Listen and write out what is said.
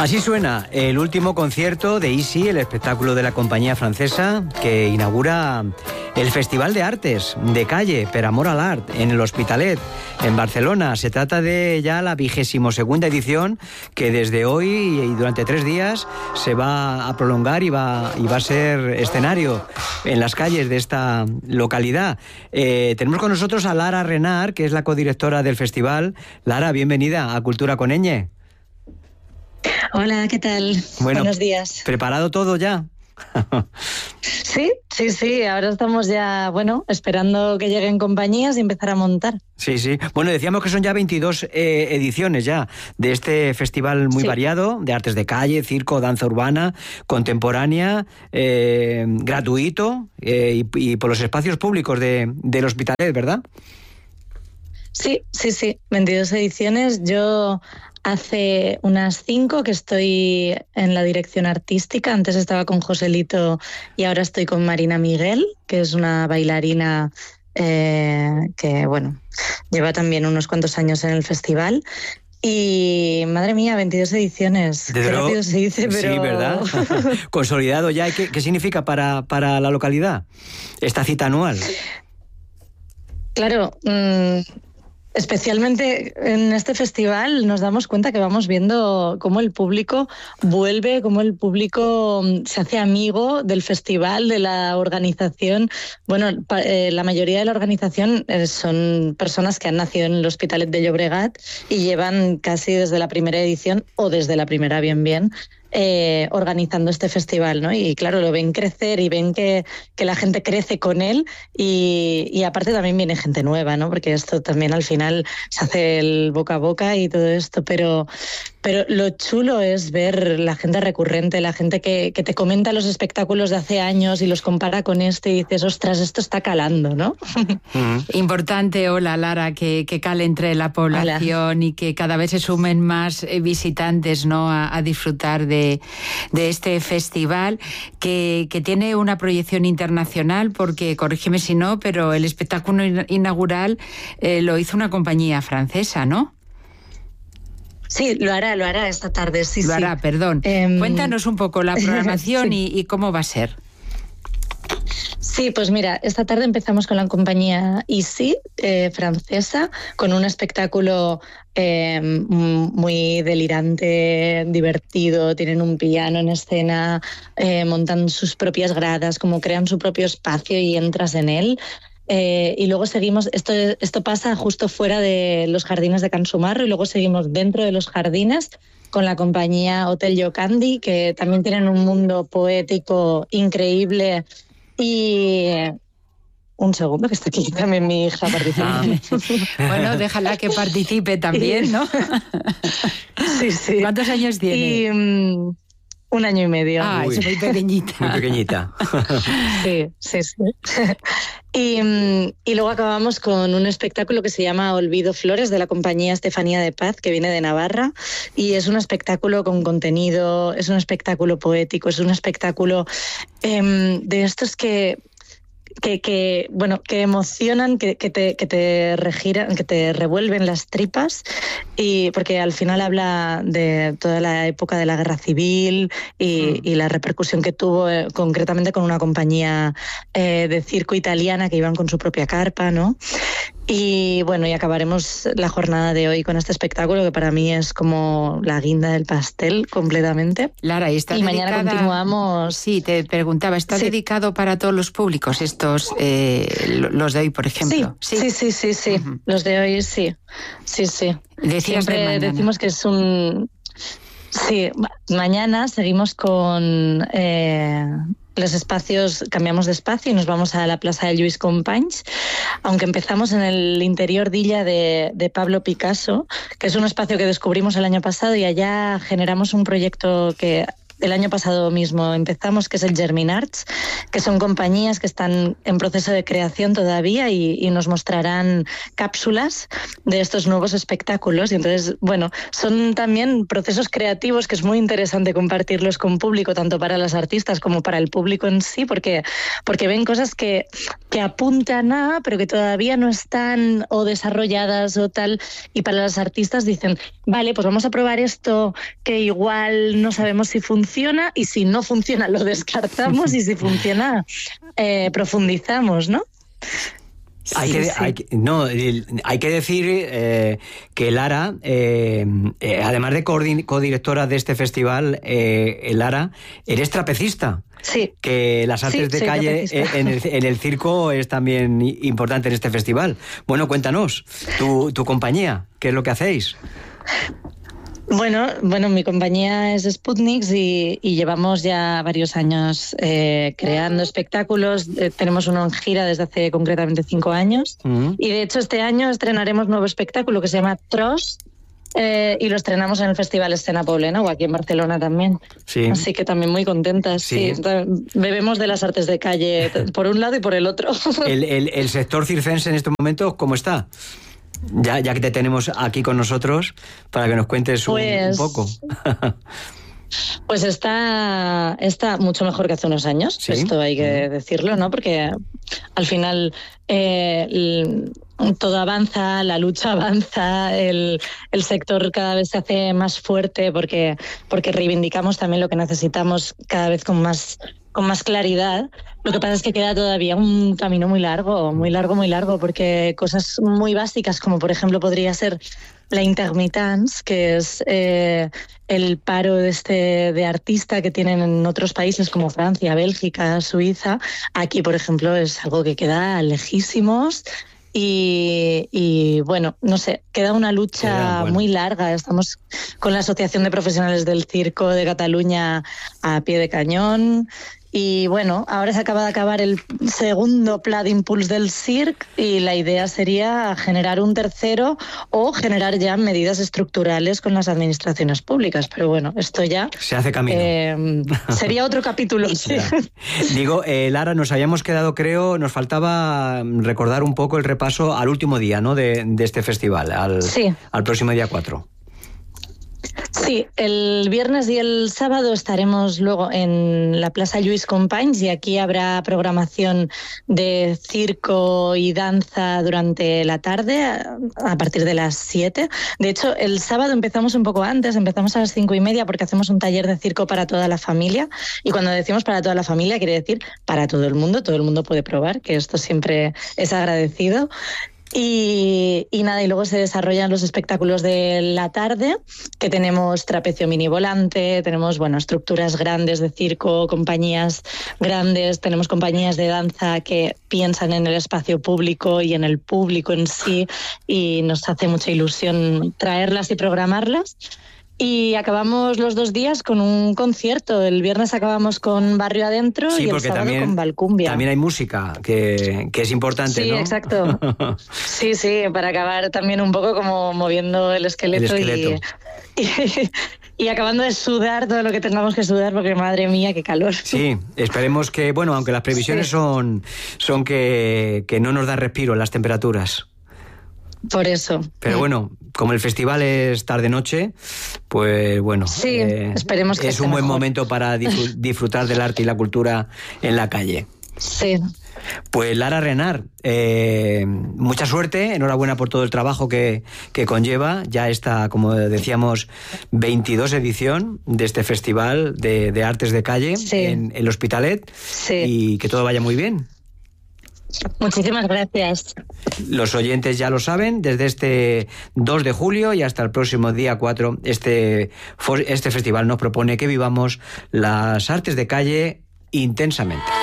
Así suena el último concierto de Easy, el espectáculo de la compañía francesa que inaugura el Festival de Artes de Calle Per Amor al Art en el Hospitalet, en Barcelona. Se trata de ya la 22ª edición que desde hoy y durante 3 días se va a prolongar y va a ser escenario en las calles de esta localidad. Tenemos con nosotros a Lara Renard, que es la codirectora del festival. Lara, bienvenida a Cultura con Ñ. Hola, ¿qué tal? Bueno, buenos días. ¿Preparado todo ya? Sí, ahora estamos ya, esperando que lleguen compañías y empezar a montar. Sí. Bueno, decíamos que son ya 22 ediciones ya de este festival muy variado, de artes de calle, circo, danza urbana, contemporánea, gratuito y por los espacios públicos del Hospitalet, ¿verdad? Sí, 22 ediciones. Yo hace unas 5 que estoy en la dirección artística. Antes estaba con Joselito y ahora estoy con Marina Miguel, que es una bailarina que, lleva también unos cuantos años en el festival. Y, madre mía, 22 ediciones. Qué rápido se dice, pero... Sí, ¿verdad? Consolidado ya. ¿Qué significa para la localidad esta cita anual? Claro, especialmente en este festival nos damos cuenta que vamos viendo cómo el público vuelve, cómo el público se hace amigo del festival, de la organización. La mayoría de la organización son personas que han nacido en el Hospitalet de Llobregat y llevan casi desde la primera edición o desde la primera bien organizando este festival, ¿no? Y claro, lo ven crecer y ven que la gente crece con él y aparte también viene gente nueva, ¿no? Porque esto también al final se hace el boca a boca y todo esto, pero lo chulo es ver la gente recurrente, la gente que te comenta los espectáculos de hace años y los compara con este y dices, ostras, esto está calando, ¿no? Importante, hola Lara, que cale entre la población. Hola. Y que cada vez se sumen más visitantes, ¿no? a disfrutar de este festival que tiene una proyección internacional, porque, corrígeme si no, pero el espectáculo inaugural lo hizo una compañía francesa, ¿no? Sí, lo hará esta tarde, sí. Lo hará, perdón. Cuéntanos un poco la programación sí. y cómo va a ser. Sí, pues mira, esta tarde empezamos con la compañía Easy, francesa, con un espectáculo muy delirante, divertido. Tienen un piano en escena, montan sus propias gradas, como crean su propio espacio y entras en él. Y luego seguimos, esto pasa justo fuera de los jardines de Can Sumarro y luego seguimos dentro de los jardines con la compañía Hotel Yocandi, que también tienen un mundo poético increíble. Y un segundo, que está aquí también mi hija participando. Bueno, déjala que participe también, ¿no? Sí. ¿Cuántos años tiene? 1 año y medio. Es muy pequeñita. Muy pequeñita. Sí. Y luego acabamos con un espectáculo que se llama Olvido Flores, de la compañía Estefanía de Paz, que viene de Navarra, y es un espectáculo con contenido, es un espectáculo poético, es un espectáculo de estos que emocionan, que te regiran, que te revuelven las tripas, y porque al final habla de toda la época de la guerra civil y la repercusión que tuvo concretamente con una compañía de circo italiana que iban con su propia carpa, ¿no? Y y acabaremos la jornada de hoy con este espectáculo que para mí es como la guinda del pastel completamente. Lara, ¿y mañana continuamos? Sí, te preguntaba, ¿está dedicado para todos los públicos estos, los de hoy, por ejemplo? Sí. Uh-huh. Los de hoy sí. Siempre decimos que es un... Sí, mañana seguimos con... los espacios, cambiamos de espacio y nos vamos a la Plaza de Lluís Companys, aunque empezamos en el interior d'Illa de Pablo Picasso, que es un espacio que descubrimos el año pasado y allá generamos un proyecto que el año pasado mismo empezamos, que es el Germin Arts, que son compañías que están en proceso de creación todavía y nos mostrarán cápsulas de estos nuevos espectáculos. Y entonces, bueno, son también procesos creativos que es muy interesante compartirlos con público, tanto para las artistas como para el público en sí, porque ven cosas que apuntan a, pero que todavía no están o desarrolladas o tal, y para las artistas dicen, vale, pues vamos a probar esto que igual no sabemos si funciona, y si no funciona lo descartamos, y si funciona profundizamos, ¿no? Hay que decir que Lara, además de codirectora de este festival, Lara, eres trapecista. Sí. Que las artes de calle en el circo es también importante en este festival. Bueno, cuéntanos, tu compañía, ¿qué es lo que hacéis? Bueno, mi compañía es Sputniks y llevamos ya varios años creando espectáculos. Tenemos uno en gira desde hace concretamente 5 años. Y de hecho este año estrenaremos nuevo espectáculo que se llama Tros, y lo estrenamos en el Festival Escena Poblena, o aquí en Barcelona también. Sí. Así que también muy contentas. Sí. Bebemos de las artes de calle por un lado y por el otro. El sector circense en este momento, ¿cómo está? Ya que te tenemos aquí con nosotros para que nos cuentes un poco. Pues está mucho mejor que hace unos años, ¿sí? Esto hay que decirlo, ¿no? Porque al final todo avanza, la lucha avanza, el sector cada vez se hace más fuerte porque reivindicamos también lo que necesitamos cada vez con más claridad. Lo que pasa es que queda todavía un camino muy largo, porque cosas muy básicas, como por ejemplo podría ser la intermitence, que es el paro de artista que tienen en otros países como Francia, Bélgica, Suiza. Aquí, por ejemplo, es algo que queda lejísimos. Y bueno, no sé, queda una lucha muy larga. Estamos con la Asociación de Profesionales del Circo de Cataluña a pie de cañón. Y bueno, ahora se acaba de acabar el segundo Pla d'Impuls del CIRC y la idea sería generar un tercero o generar ya medidas estructurales con las administraciones públicas. Pero bueno, esto ya se hace camino. Sería otro capítulo. Sí. Digo, Lara, nos habíamos quedado, creo, nos faltaba recordar un poco el repaso al último día, ¿no? de este festival, al próximo día 4. Sí, el viernes y el sábado estaremos luego en la Plaza Lluís Companys y aquí habrá programación de circo y danza durante la tarde a partir de las 7. De hecho, el sábado empezamos un poco antes, empezamos a las 5:30 porque hacemos un taller de circo para toda la familia, y cuando decimos para toda la familia quiere decir para todo el mundo puede probar, que esto siempre es agradecido. Y nada, y luego se desarrollan los espectáculos de la tarde, que tenemos trapecio mini volante, tenemos estructuras grandes de circo, compañías grandes, tenemos compañías de danza que piensan en el espacio público y en el público en sí, y nos hace mucha ilusión traerlas y programarlas. Y acabamos los 2 días con un concierto. El viernes acabamos con Barrio Adentro y el sábado con Valcumbia. También hay música, que es importante, sí, ¿no? Sí, exacto. Sí, para acabar también un poco como moviendo el esqueleto. Y acabando de sudar todo lo que tengamos que sudar, porque madre mía, qué calor. Sí, esperemos que, aunque las previsiones son que no nos da respiro las temperaturas. Por eso. Pero bueno, como el festival es tarde-noche, pues bueno, sí, esperemos que es un buen mejor momento para disfrutar del arte y la cultura en la calle. Sí. Pues Lara Renard, mucha suerte, enhorabuena por todo el trabajo que conlleva ya esta, como decíamos, 22 edición de este festival de artes de calle en el Hospitalet, y que todo vaya muy bien. Muchísimas gracias. Los oyentes ya lo saben, desde este 2 de julio y hasta el próximo día 4, este festival nos propone que vivamos las artes de calle intensamente.